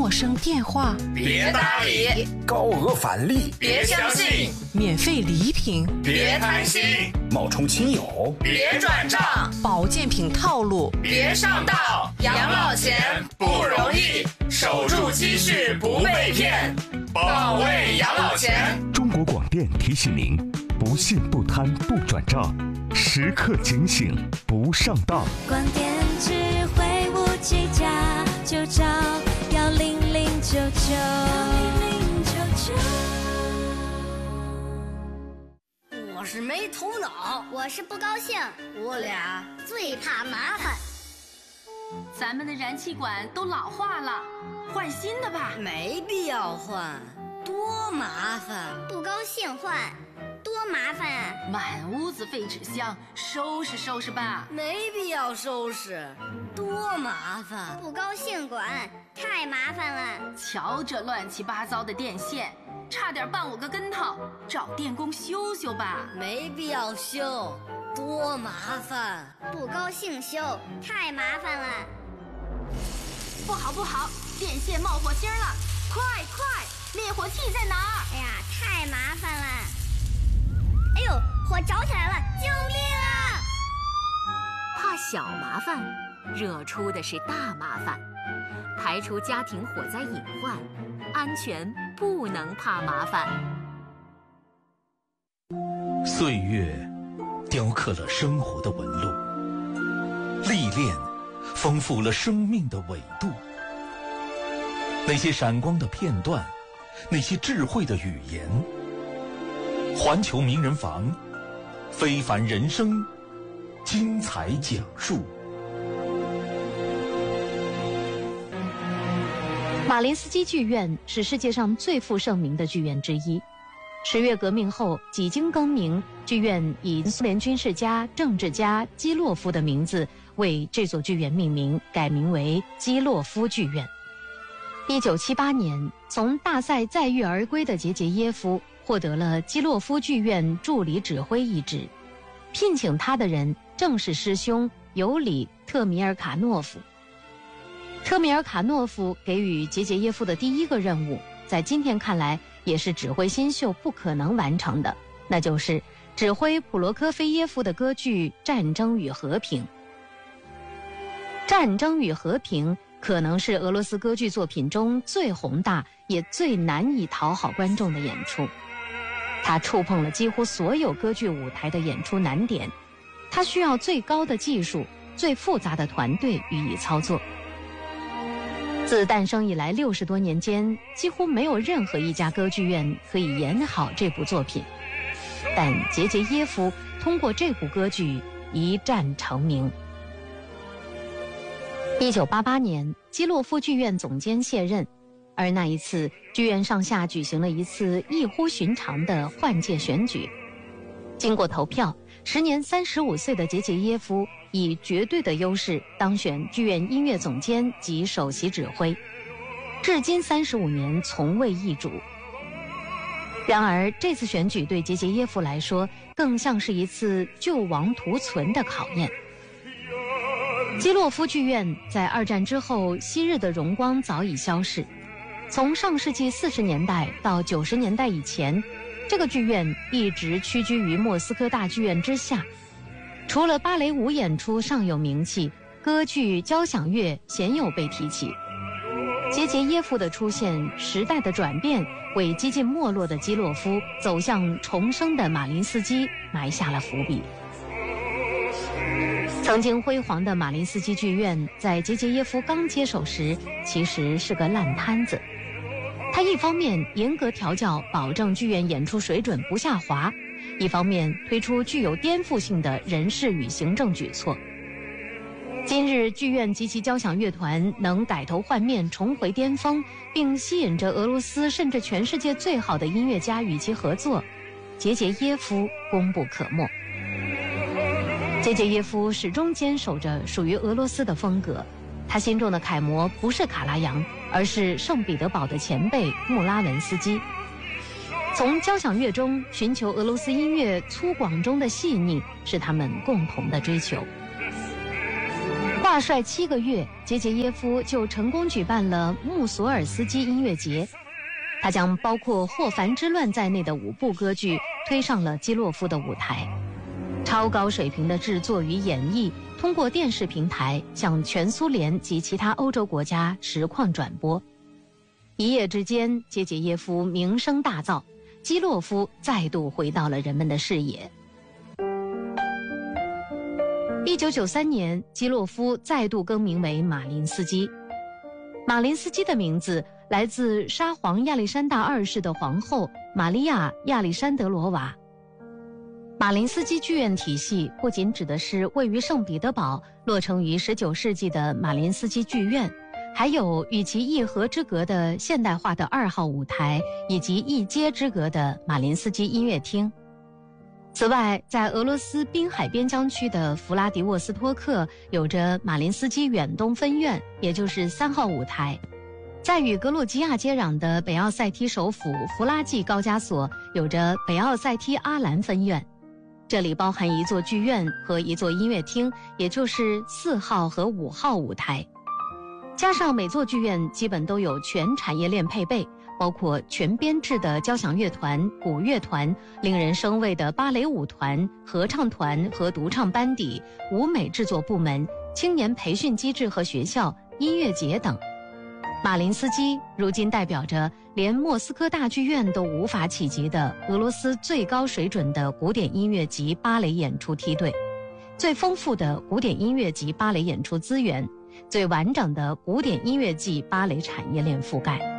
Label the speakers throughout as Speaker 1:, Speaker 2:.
Speaker 1: 陌生电话
Speaker 2: 别搭理，
Speaker 3: 高额返利
Speaker 2: 别相信，
Speaker 1: 免费礼品
Speaker 2: 别贪心，
Speaker 3: 冒充亲友
Speaker 2: 别转账，
Speaker 1: 保健品套路
Speaker 2: 别上当。养老钱不容易，守住积蓄不被骗，保卫养老钱。
Speaker 4: 中国广电提醒您：不信不贪不转账，时刻警醒不上当。
Speaker 5: 广电智慧无计价，就找10099。
Speaker 6: 我是没头脑，
Speaker 7: 我是不高兴，
Speaker 6: 我俩
Speaker 7: 最怕麻烦。
Speaker 8: 咱们的燃气管都老化了，换新的吧。
Speaker 6: 没必要换，多麻烦。
Speaker 7: 不高兴换，多麻烦啊！
Speaker 8: 满屋子废纸箱，收拾收拾吧。
Speaker 6: 没必要收拾，多麻烦。
Speaker 7: 不高兴管，太麻烦了。
Speaker 8: 瞧这乱七八糟的电线，差点绊我个跟头，找电工修修吧。
Speaker 6: 没必要修，多麻烦。
Speaker 7: 不高兴修，太麻烦了。
Speaker 8: 不好不好，电线冒火星了，快快，灭火器在哪儿？
Speaker 7: 哎呀，太麻烦了。哎呦，火着起来了，救命啊！
Speaker 9: 怕小麻烦，惹出的是大麻烦。排除家庭火灾隐患，安全不能怕麻烦。
Speaker 10: 岁月雕刻了生活的纹路，历练丰富了生命的纬度。那些闪光的片段，那些智慧的语言，环球名人房，非凡人生，精彩讲述。
Speaker 11: 马林斯基剧院是世界上最负盛名的剧院之一。十月革命后，几经更名，剧院以苏联军事家、政治家基洛夫的名字为这座剧院命名，改名为基洛夫剧院。1978年，从大赛载誉而归的杰杰耶夫获得了基洛夫剧院助理指挥一职，聘请他的人正是师兄尤里·特米尔卡诺夫。特米尔卡诺夫给予杰杰耶夫的第一个任务，在今天看来也是指挥新秀不可能完成的，那就是指挥普罗科菲耶夫的歌剧《战争与和平》。《战争与和平》可能是俄罗斯歌剧作品中最宏大也最难以讨好观众的演出。它触碰了几乎所有歌剧舞台的演出难点，它需要最高的技术、最复杂的团队予以操作。自诞生以来60多年间，几乎没有任何一家歌剧院可以演好这部作品，但杰杰耶夫通过这部歌剧一战成名。1988年，基洛夫剧院总监卸任，而那一次，剧院上下举行了一次异乎寻常的换届选举。经过投票，时年35岁的杰杰耶夫以绝对的优势当选剧院音乐总监及首席指挥，至今35年从未易主。然而，这次选举对杰杰耶夫来说，更像是一次救亡图存的考验。基洛夫剧院在二战之后昔日的荣光早已消逝，从上世纪40年代到90年代以前，这个剧院一直屈居于莫斯科大剧院之下。除了芭蕾舞演出尚有名气，歌剧、交响乐鲜有被提起。杰杰耶夫的出现，时代的转变，为几近没落的基洛夫走向重生的马林斯基埋下了伏笔。曾经辉煌的马林斯基剧院，在杰杰耶夫刚接手时，其实是个烂摊子。他一方面严格调教，保证剧院演出水准不下滑，一方面推出具有颠覆性的人事与行政举措。今日剧院及其交响乐团能改头换面，重回巅峰，并吸引着俄罗斯甚至全世界最好的音乐家与其合作，杰杰耶夫功不可没。杰杰耶夫始终坚守着属于俄罗斯的风格，他心中的楷模不是卡拉扬，而是圣彼得堡的前辈穆拉文斯基。从交响乐中寻求俄罗斯音乐粗犷中的细腻，是他们共同的追求。 挂帅7个月，杰杰耶夫就成功举办了穆索尔斯基音乐节。他将包括《霍凡之乱》在内的5部歌剧推上了基洛夫的舞台，超高水平的制作与演绎通过电视平台向全苏联及其他欧洲国家实况转播。一夜之间，杰杰耶夫名声大噪，基洛夫再度回到了人们的视野。1993年，基洛夫再度更名为马林斯基。马林斯基的名字来自沙皇亚历山大2世的皇后玛利亚·亚历山德罗娃。马林斯基剧院体系不仅指的是位于圣彼得堡、落成于19世纪的马林斯基剧院，还有与其一河之隔的现代化的2号舞台，以及一街之隔的马林斯基音乐厅。此外，在俄罗斯滨海边疆区的弗拉迪沃斯托克有着马林斯基远东分院，也就是3号舞台。在与格鲁吉亚接壤的北奥塞梯首府弗拉季高加索有着北奥塞梯阿兰分院，这里包含一座剧院和一座音乐厅，也就是4号和5号舞台。加上每座剧院基本都有全产业链配备，包括全编制的交响乐团、古乐团、令人生畏的芭蕾舞团、合唱团和独唱班底、舞美制作部门、青年培训机制和学校、音乐节等。马林斯基如今代表着连莫斯科大剧院都无法企及的俄罗斯最高水准的古典音乐及芭蕾演出梯队，最丰富的古典音乐及芭蕾演出资源，最完整的古典音乐暨芭蕾产业链覆盖。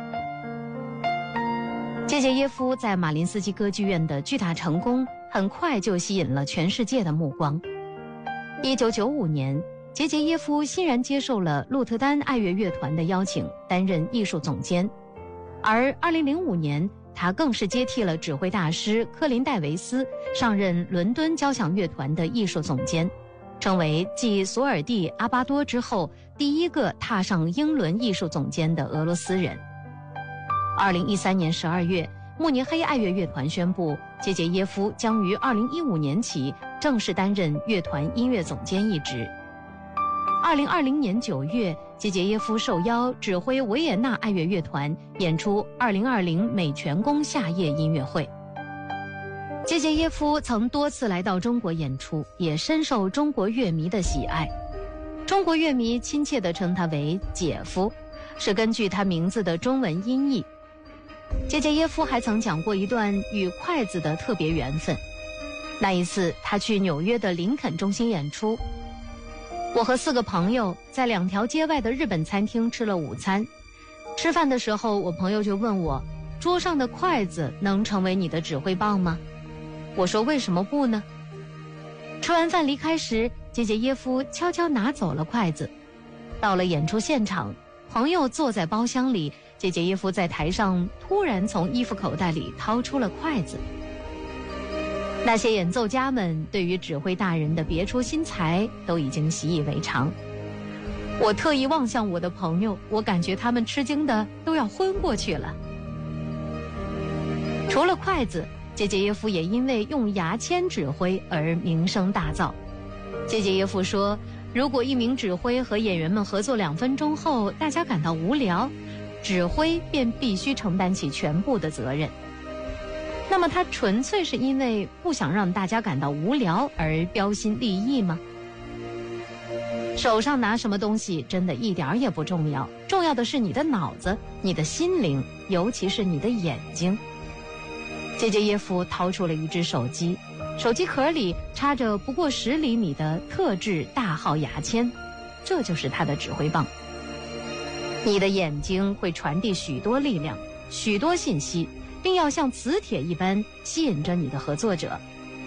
Speaker 11: 杰杰耶夫在马林斯基歌剧院的巨大成功，很快就吸引了全世界的目光。1995年，杰杰耶夫欣然接受了鹿特丹爱乐乐团的邀请，担任艺术总监。而2005年，他更是接替了指挥大师科林戴维斯，上任伦敦交响乐团的艺术总监，成为继索尔蒂·阿巴多之后第一个踏上英伦艺术总监的俄罗斯人。2013年12月，慕尼黑爱乐乐团宣布，杰杰耶夫将于2015年起正式担任乐团音乐总监一职。2020年9月，杰杰耶夫受邀指挥维也纳爱乐乐团演出2020美全宫夏夜音乐会。杰杰耶夫曾多次来到中国演出，也深受中国乐迷的喜爱。中国乐迷亲切地称他为姐夫，是根据他名字的中文音译。杰杰耶夫还曾讲过一段与筷子的特别缘分。那一次，他去纽约的林肯中心演出，我和4个朋友在2条街外的日本餐厅吃了午餐。吃饭的时候，我朋友就问我，桌上的筷子能成为你的指挥棒吗？我说为什么不呢？吃完饭离开时，杰杰耶夫悄悄拿走了筷子。到了演出现场，朋友坐在包厢里，杰杰耶夫在台上突然从衣服口袋里掏出了筷子。那些演奏家们对于指挥大人的别出心裁都已经习以为常。我特意望向我的朋友，我感觉他们吃惊的都要昏过去了。除了筷子，杰杰耶夫也因为用牙签指挥而名声大噪。杰杰耶夫说，如果一名指挥和演员们合作2分钟后，大家感到无聊，指挥便必须承担起全部的责任。那么他纯粹是因为不想让大家感到无聊而标新立异吗？手上拿什么东西真的一点也不重要，重要的是你的脑子、你的心灵，尤其是你的眼睛。杰杰耶夫掏出了一只手机，手机壳里插着不过10厘米的特制大号牙签，这就是他的指挥棒。你的眼睛会传递许多力量、许多信息，并要像磁铁一般吸引着你的合作者。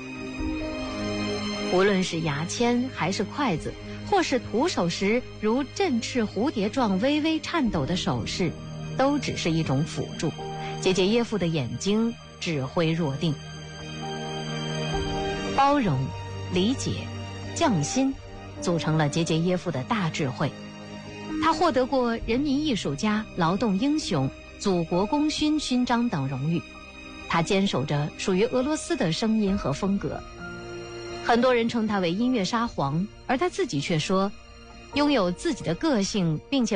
Speaker 11: 无论是牙签还是筷子，或是徒手时如振翅蝴蝶状微微颤抖的手势，都只是一种辅助。杰杰耶夫的眼睛指挥若定。包容、理解、匠心，组成了杰杰耶夫的大智慧。他获得过人民艺术家、劳动英雄、祖国功勋勋章等荣誉。他坚守着属于俄罗斯的声音和风格。很多人称他为音乐沙皇，而他自己却说， 拥有自己的个性，并且